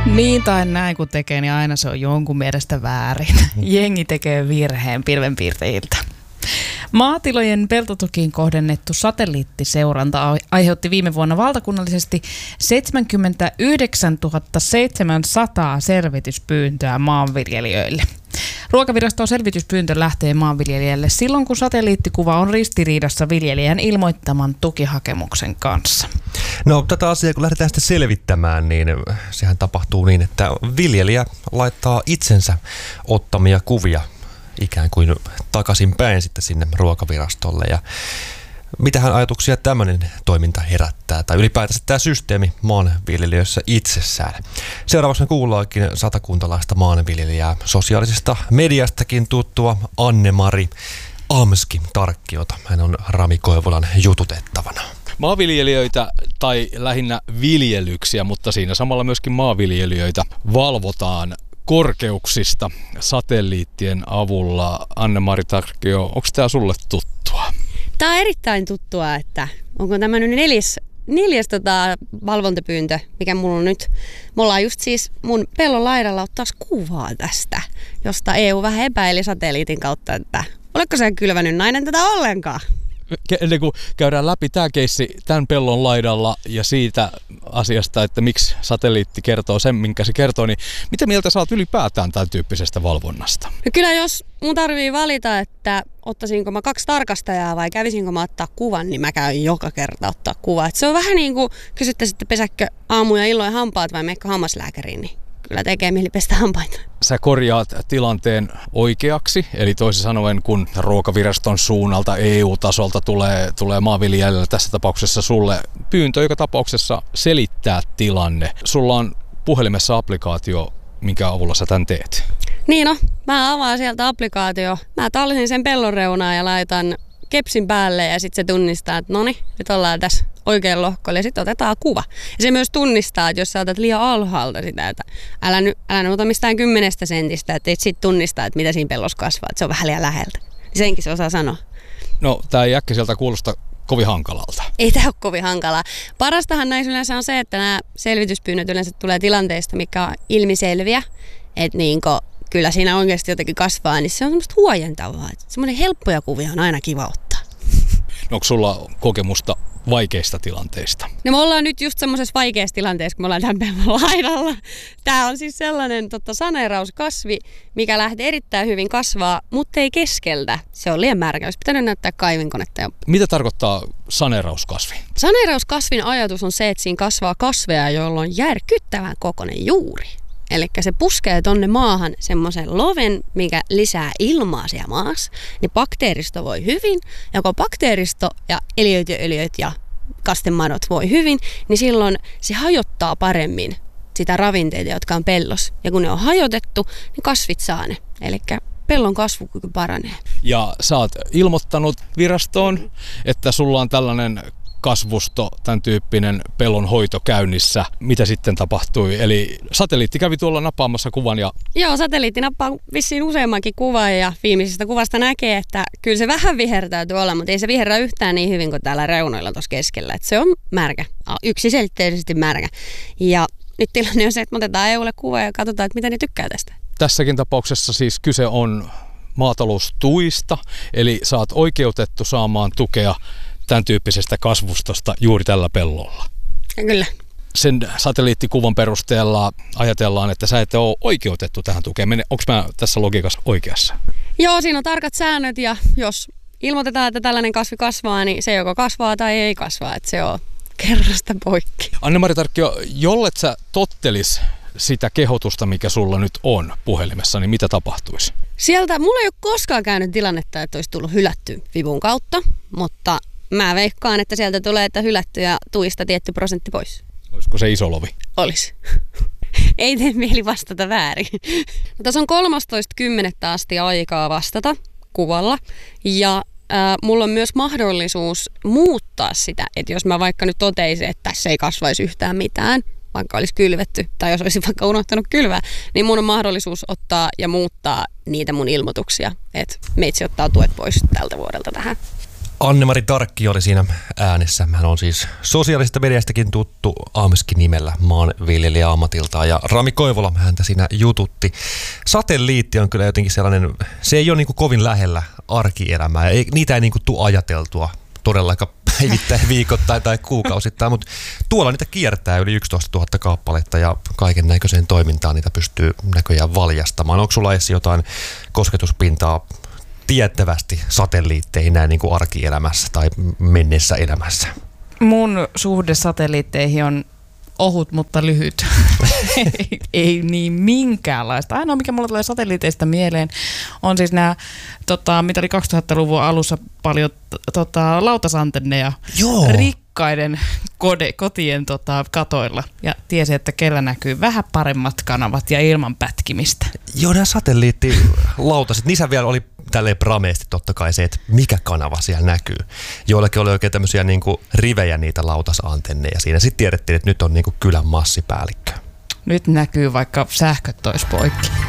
Niin tai näin kun tekee, niin aina se on jonkun mielestä väärin. Jengi tekee virheen pilvenpiirtäjiltä. Maatilojen peltotukiin kohdennettu satelliittiseuranta aiheutti viime vuonna valtakunnallisesti 79 700 selvityspyyntöä maanviljelijöille. Ruokaviraston selvityspyyntö lähtee maanviljelijälle silloin, kun satelliittikuva on ristiriidassa viljelijän ilmoittaman tukihakemuksen kanssa. No tätä asiaa kun lähdetään sitten selvittämään, niin sehän tapahtuu niin, että viljelijä laittaa itsensä ottamia kuvia ikään kuin takaisinpäin sitten sinne ruokavirastolle. Ja mitähän ajatuksia tämmöinen toiminta herättää, tai ylipäätänsä tämä systeemi maanviljelijöissä itsessään. Seuraavaksi me kuullaankin satakuntalaista maanviljelijää, sosiaalisesta mediastakin tuttua Anne-Mari Amski-Tarkkiota. Hän on Rami Koivulan jututettavana. Maanviljelijöitä tai lähinnä viljelyksiä, mutta siinä samalla myöskin maanviljelijöitä valvotaan korkeuksista satelliittien avulla. Anne-Mari Tarkkio, onko tämä sulle tuttua? Tämä on erittäin tuttua, että onko tämä nyt neljäs valvontapyyntö, mikä mulla on nyt. Me ollaan just siis mun pellon laidalla ottaa kuvaa tästä, josta EU vähän epäili satelliitin kautta, että oletko sä kylvänyt nainen tätä ollenkaan? Ennen kuin käydään läpi tämä keissi tämän pellon laidalla ja siitä asiasta, että miksi satelliitti kertoo sen, minkä se kertoo, niin mitä mieltä sä oot ylipäätään tämän tyyppisestä valvonnasta? No kyllä jos mun tarvii valita, että ottaisinko mä 2 tarkastajaa vai kävisinkö mä ottaa kuvan, niin mä käyn joka kerta ottaa kuvaa. Et se on vähän niin kuin kysyttäisiin, että pesäkkö aamu ja illoin hampaat vai meikö hammaslääkäriin, niin kyllä tekee mieli pestä hampaita. Sä korjaat tilanteen oikeaksi, eli toisin sanoen, kun ruokaviraston suunnalta EU-tasolta tulee maanviljelijälle tässä tapauksessa sulle pyyntö, joka tapauksessa selittää tilanne. Sulla on puhelimessa applikaatio, minkä avulla sä tämän teet. Niin no, mä avaan sieltä applikaatio. Mä tallisin sen pellon reunaan ja laitan kepsin päälle ja sitten se tunnistaa, että noni, nyt ollaan tässä oikein lohkolla ja sitten otetaan kuva. Ja se myös tunnistaa, että jos sä otat liian alhaalta sitä, että älä nyt ota mistään 10 sentistä, että et sitten tunnistaa, että mitä siinä pellossa kasvaa, että se on vähän liian läheltä. Senkin se osaa sanoa. No, tää ei äkkiseltä kuulosta kovin hankalalta. Ei tämä ole kovin hankalaa. Parastahan näissä yleensä on se, että nämä selvityspyynnöt yleensä tulee tilanteista, mikä on ilmiselviä, että kyllä siinä oikeasti jotenkin kasvaa, niin se on semmoista huojentavaa. Semmoinen helppoja kuvia on aina kiva ottaa. No, onko sulla kokemusta vaikeista tilanteista? No me ollaan nyt just semmoisessa vaikeassa tilanteessa, kun me ollaan tämän pellon laidalla. Tämä on siis sellainen saneerauskasvi, mikä lähtee erittäin hyvin kasvaa, mutta ei keskeltä. Se on liian märkä. Olisi pitänyt näyttää kaivinkonetta jo. Mitä tarkoittaa saneerauskasvi? Saneerauskasvin ajatus on se, että siinä kasvaa kasveja, joilla on järkyttävän kokoinen juuri. Eli se puskee tonne maahan semmoisen loven, mikä lisää ilmaa siellä maassa, niin bakteeristo voi hyvin. Ja kun bakteeristo ja eliöt ja kastemadot voi hyvin, niin silloin se hajottaa paremmin sitä ravinteita, jotka on pellossa. Ja kun ne on hajotettu, niin kasvit saa ne. Eli pellon kasvukyky paranee. Ja sä oot ilmoittanut virastoon, että sulla on tällainen kasvusto, tämän tyyppinen pellon hoito käynnissä. Mitä sitten tapahtui? Eli satelliitti kävi tuolla nappaamassa kuvan ja... Joo, satelliitti nappaa vissiin useammankin kuvan ja viimeisestä kuvasta näkee, että kyllä se vähän vihertää tuolla, mutta ei se viherrä yhtään niin hyvin kuin täällä reunoilla tuossa keskellä. Että se on märkä, yksiselitteisesti märkä. Ja nyt tilanne on se, että me otetaan EUlle kuva ja katsotaan, että mitä ne tykkää tästä. Tässäkin tapauksessa siis kyse on maataloustuista, eli sä oot oikeutettu saamaan tukea tämän tyyppisestä kasvustosta juuri tällä pellolla. Ja kyllä. Sen satelliittikuvan perusteella ajatellaan, että sä et ole oikeutettu tähän tukeen. Onko mä tässä logiikassa oikeassa? Joo, siinä on tarkat säännöt ja jos ilmoitetaan, että tällainen kasvi kasvaa, niin se joko kasvaa tai ei kasvaa. Että se on kerrasta poikki. Anne-Mari Tarkkio, jollet sä tottelis sitä kehotusta, mikä sulla nyt on puhelimessa, niin mitä tapahtuisi? Sieltä mulla ei ole koskaan käynyt tilannetta, että olisi tullut hylätty vivun kautta, mutta mä veikkaan, että sieltä tulee, että hylätty ja tuista tietty prosentti pois. Olisiko se iso lovi? Olisi. Ei tee mieli vastata väärin. Tässä on 13.10. asti aikaa vastata kuvalla ja mulla on myös mahdollisuus muuttaa sitä, että jos mä vaikka nyt toteisin, että tässä ei kasvaisi yhtään mitään, vaikka olisi kylvetty tai jos olisin vaikka unohtanut kylvää, niin mun on mahdollisuus ottaa ja muuttaa niitä mun ilmoituksia, että meitsi ottaa tuet pois tältä vuodelta tähän. Anne-Mari Tarkki oli siinä äänessä. Hän on siis sosiaalisesta mediastakin tuttu Amski-nimellä maanviljelijä ammatiltaan. Ja Rami Koivola häntä siinä jututti. Satelliitti on kyllä jotenkin sellainen, se ei ole niin kuin kovin lähellä arkielämää. Niitä ei niin kuin tule ajateltua todellakaan päivittäin, viikoittain tai kuukausittain, mutta tuolla niitä kiertää yli 11 000 kappaletta ja kaiken näköiseen toimintaan niitä pystyy näköjään valjastamaan. Onko sulla edes jotain kosketuspintaa tiettävästi satelliitteihin näin niin kuin arkielämässä tai menneessä elämässä? Mun suhde satelliitteihin on ohut, mutta lyhyt. ei niin minkäänlaista. Ainoa, mikä mulle tulee satelliiteista mieleen, on siis nämä, mitä oli 2000-luvun alussa paljon lautasantenneja rikkaiden kotien katoilla. Ja tiesi, että kellä näkyy vähän paremmat kanavat ja ilman pätkimistä. Joo, nämä satelliittilautaset, niissä vielä oli tälleen prameesti totta kai se, että mikä kanava siellä näkyy. Joillakin oli oikein tämmöisiä niin kuin rivejä niitä lautasantenneja siinä. Sitten tiedettiin, että nyt on niin kuin kylän massipäällikkö. Nyt näkyy, vaikka sähköt tois poikki.